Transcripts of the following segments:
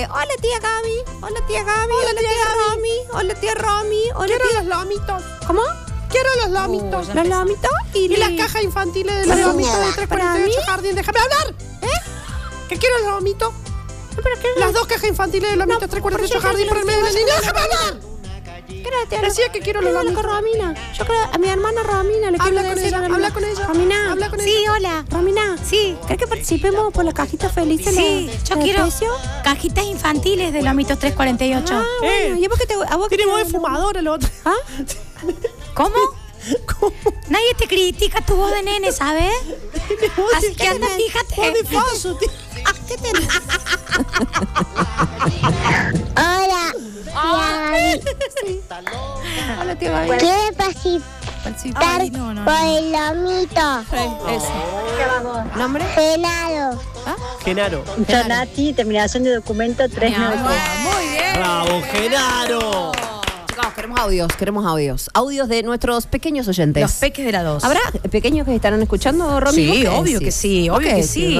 Hola tía Gaby. Hola tía Gaby. Hola tía Romy. Hola tía Romy. Quiero los lomitos. ¿Cómo? Quiero los lomitos. Los lomitos y las cajas infantiles de los lomitos de 348 Jardín. Déjame hablar. ¿Qué quiero los lomitos? Las 2 cajas infantiles de lomitos 348 Jardín por el medio de la niña. ¡Déjame hablar! Decía que quiero los lomitos. Romina. Yo creo a mi hermana Romina le quiero decir. Habla con ella. Romina. Habla con ella. Sí, hola. Romina. Sí. ¿Crees que participemos por las cajitas felices? Sí, yo quiero cajitas infantiles de lomitos 348. Ah, bueno. ¿Y a vos que a vos Tiene voz de fumadora el otro. ¿Ah? ¿Cómo? Nadie te critica tu voz de nene, ¿sabes? Así que anda, fíjate. Voz de falso, tío. ¿Qué tenés? Hola, Hola, tía Gaby. quiero participar por el lomito. Eso. ¿Nombre? Genaro. Genaro. Nati, terminación de documento 393. Muy bien. ¡Bravo, Genaro! Chicos, queremos audios. Audios de nuestros pequeños oyentes. Los peques de la 2. ¿Habrá pequeños que estarán escuchando, Romy? Sí, obvio que sí, obvio que sí.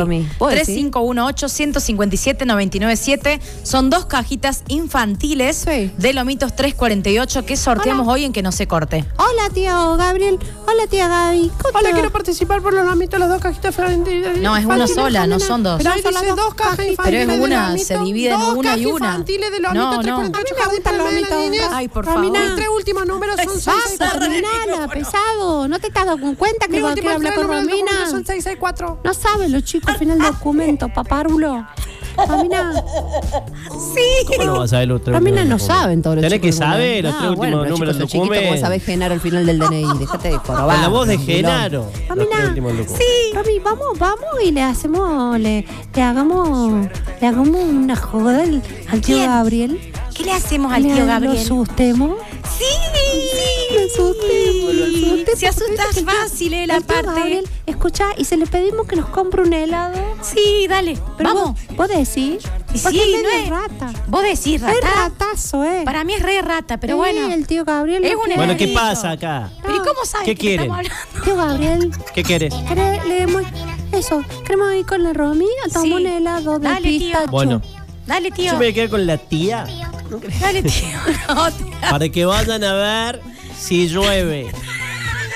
3518-157-997. Son 2 cajitas infantiles de lomitos 348 que sorteamos hoy en Que No Se Corte. Hola, tío Gabriel. Hola, tía Gaby. Hola, quiero participar por los lomitos, las 2 cajitas infantiles. No, es una sola, no son 2. Pero ahí dice 2 cajas infantiles. Pero es una, se divide en una y una. 2 cajas infantiles de lomitos 348 Jardín por el medio de la niñez. Ay, por Romina, favor. mis 3 últimos números son 664. Terminala, pesado. ¿No te estás dando cuenta que Mi vos último querés hablar con Romina? son 664. No saben los chicos, final del documento, paparulo. Romina. Sí. ¿Cómo no vas a saber los 3 Romina no saben todos los chicos? Tenés chicos. que saber los 3 últimos números del documento. ¿Cómo sabés Genaro al final del DNI? Déjate de jorobar. Con la voz de Genaro. Romina. Sí. Romy, vamos y le hacemos, le hagamos una joda al tío Gabriel. ¿Qué le hacemos al tío Gabriel? ¿Lo asustemos? Sí. Lo asustemos. Se asusta fácil, la parte. Gabriel, escucha, y se le pedimos que nos compre un helado. Sí, dale. Pero vamos. ¿Vos decís? Y porque sí, es no medio es rata. Vos decís rata. Es ratazo, Para mí es re rata, pero bueno. El tío Gabriel. Es un Bueno, ¿qué heladito. pasa acá? ¿Pero y cómo sabes ¿Qué que quieren? estamos hablando? Tío Gabriel. ¿Qué querés? Queremos ir con la Romy a tomar un helado de Dale, tío. pistacho. Bueno, Dale, tío. yo me voy a quedar con la tía Dale, tío. No, tío. para que vayan a ver si llueve.